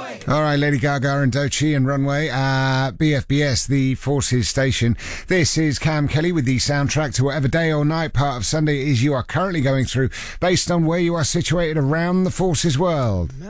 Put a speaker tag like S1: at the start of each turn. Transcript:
S1: All right, Lady Gaga and Doechii and Runway, BFBS, the Forces station. This is Cam Kelly with the soundtrack to whatever day or night part of Sunday it is you are currently going through, based on where you are situated around the Forces world.